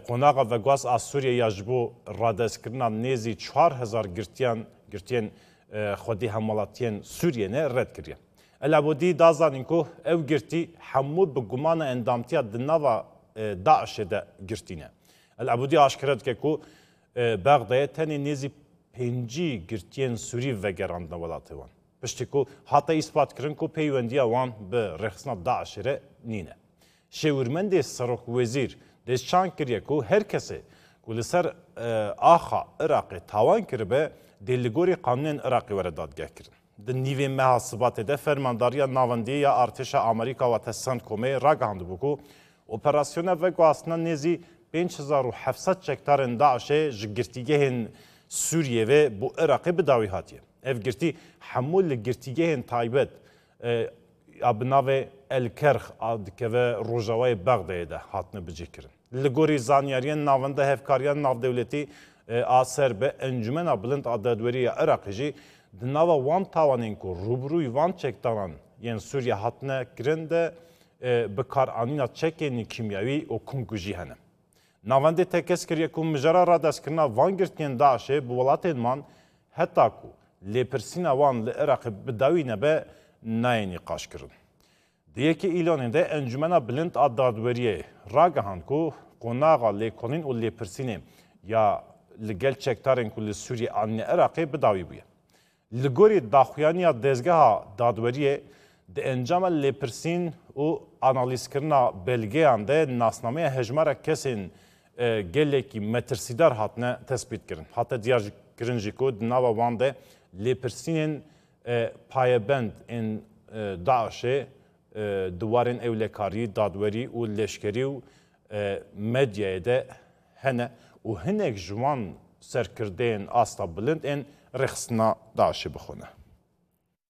قوناغا وگواس از سوریه یجبو رادس کرنا نیزی 4000 گرتیان خودی همالاتیان سوریه نه رد کریه. الابودی دازانین کو او گرتی همو بگمان اندامتیا دنوا داعش ده گرتینه. الابودی آشکرد که کو بغداد تنی نیزی 5 گرتیان سوری وگراند نولاته وان. پشتی کو حتی اثبات کرن کو پیوندی وان به رخصنا داعش ره نینه. شورمند سرک وزیر دستشان کریه کو هر کسی کل سر آخا عراقی تاوان کرده دلگوری قانون عراقی وردادگاه کرد. د نیوی محاسبات ده فرمانداریا ناوندی یا ارتش آمریکا و تسند کومه راگاند بکو اپراسیون و گواسنا نیزی 5700 هکتار داعش جگرتیگه سوریه و بو عراقی بداوی هاتیه. اف گرتی حمول گرتیگه تایبت ابناو الکرخ که و روجاوی بغداد هاتنه بجی کرن. لگوری زانیاریان ناونده هفکاریان ناو دولتی آسر به انجمن بلند عددوری عراقی جی دناوا وان تاوانین کو روبروی وان چکتاران یعنی سوریه هاتنه کرنده بکار آنینا چکینی کیمیایی و کنگوژی هنه. ناونده تکس کریه کو مجرا را دست کرنا وان گرتین داعشه بولاتین من حتی کو لیپرسینا وان لعراق بداوی نبه ناینی قاش کرن. دیگه که ایلاننده انجمن بلند عددوریه راگهان کو قناغا لیکونین و لیپرسینه یا لگل چکتارن کل سوریه آنی عراقی بداوی بویه. لگوری داخویانی دزگاه دادوریه ده انجام لیپرسین و آنالیز کرنا بلگه انده ناسنامه هجمار کسین گلکی مترسیدار هاتنه تثبیت کرن. حتی دیار کرنجی کو دناوا وانده لیپرسینین پایبند این داعشه دوارن اولکاری دادوری و لشکری و مدیای ده هنه و هنک جوان سرکردین آستا بلند این رخصنا داعشه بخونه.